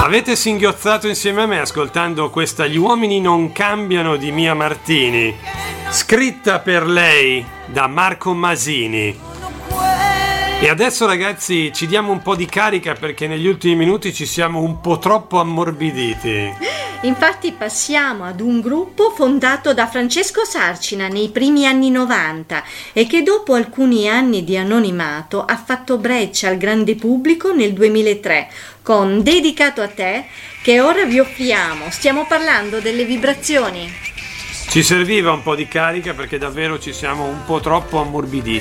Avete singhiozzato insieme a me ascoltando questa Gli uomini non cambiano di Mia Martini, scritta per lei da Marco Masini. E adesso ragazzi ci diamo un po' di carica perché negli ultimi minuti ci siamo un po' troppo ammorbiditi. Infatti passiamo ad un gruppo fondato da Francesco Sarcina nei primi anni 90 e che dopo alcuni anni di anonimato ha fatto breccia al grande pubblico nel 2003 con Dedicato a te, che ora vi offriamo. Stiamo parlando delle Vibrazioni. Ci serviva un po' di carica perché davvero ci siamo un po' troppo ammorbiditi.